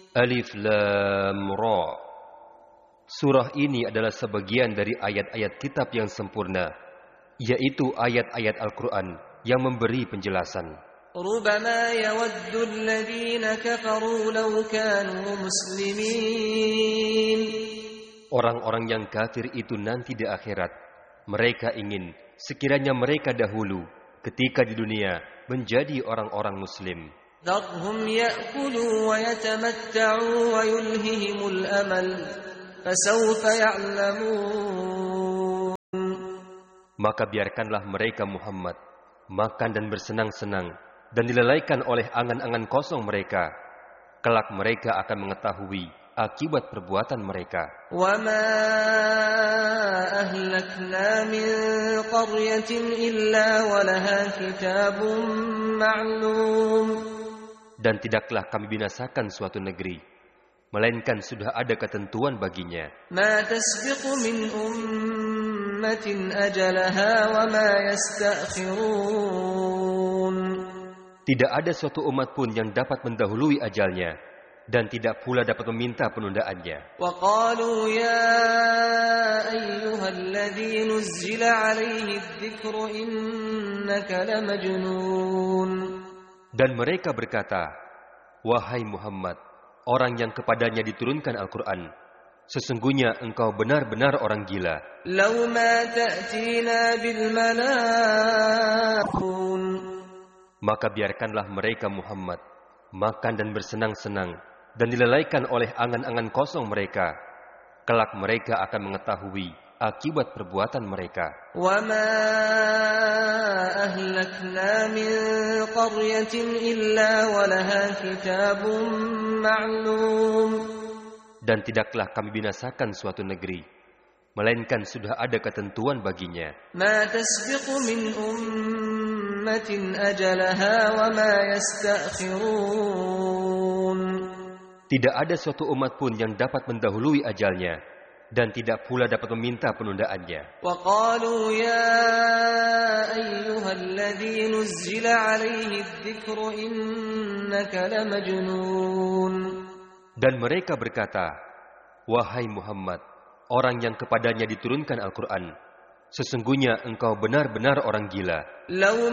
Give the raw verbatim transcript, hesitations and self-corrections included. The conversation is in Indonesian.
Alif Lam Ra. Surah ini adalah sebagian dari ayat-ayat kitab yang sempurna, yaitu ayat-ayat Al-Quran yang memberi penjelasan. ربما يود الذين كفروا لو كانوا مسلمين. Orang-orang yang kafir itu nanti di akhirat, mereka ingin sekiranya mereka dahulu ketika di dunia menjadi orang-orang muslim. ذرهم يأكلوا ويتمتعوا ويلههم الأمل فسوف يعلمون. Maka biarkanlah mereka Muhammad makan dan bersenang-senang dan dilelaikan oleh angan-angan kosong mereka. Kelak mereka akan mengetahui akibat perbuatan mereka. وَمَا أَهْلَكْنَا مِنْ قَرْيَةٍ إِلَّا وَلَهَا كِتَابٌ مَعْلُومٌ. Dan tidaklah kami binasakan suatu negeri, melainkan sudah ada ketentuan baginya. مَا تَسْبِقُ مِنْ أُمَّةٍ أَجَلَهَا وَمَا يَسْتَأْخِرُونَ. Tidak ada suatu umat pun yang dapat mendahului ajalnya, dan tidak pula dapat meminta penundaannya. وَقَالُوا يَا أَيُّهَا الَّذِي نُزِّلَ عَلَيْهِ الذِّكْرُ إِنَّكَ لَمَجْنُونَ. Dan mereka berkata, wahai Muhammad, orang yang kepadanya diturunkan Al-Quran, sesungguhnya engkau benar-benar orang gila. لَوْ مَا تَأْتِينَا بِالْمَلَائِكَةِ. Maka biarkanlah mereka Muhammad makan dan bersenang-senang dan dilelaikan oleh angan-angan kosong mereka. Kelak mereka akan mengetahui akibat perbuatan mereka. وَمَا أَهْلَكْنَا مِنْ قَرْيَةٍ إِلَّا وَلَهَا كِتَابٌ مَعْلُومٌ. Dan tidaklah kami binasakan suatu negeri, melainkan sudah ada ketentuan baginya. مَا تَسْبِقُ مِنْ أُمَّةٍ أَجَلَهَا وَمَا يَسْتَأْخِرُونَ. Tidak ada suatu umat pun yang dapat mendahului ajalnya, dan tidak pula dapat meminta penundaannya. وَقَالُوا يَا أَيُّهَا الَّذِي نُزِّلَ عَلَيْهِ الذِّكْرُ إِنَّكَ لَمَجْنُونَ. Dan mereka berkata, wahai Muhammad, orang yang kepadanya diturunkan Al-Quran, sesungguhnya engkau benar-benar orang gila. لَوْ